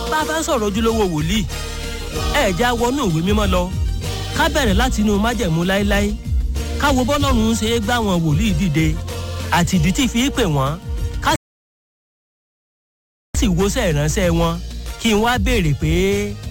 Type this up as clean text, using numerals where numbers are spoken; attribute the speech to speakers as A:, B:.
A: bá fẹ́ sọ̀rọ̀ ojúlówó wòlíì ẹ já wọnú ìwé mímọ́ lọ ká bẹ̀rẹ̀ láti inú májẹ̀mú láéláé ká wo bọ́lọ́run ṣe é gbá wọn wòlíì dìde àti ìdí tí fi pè wọ́n sì wo iṣẹ́ ìránṣẹ́ wọn kí n wá béèrè pé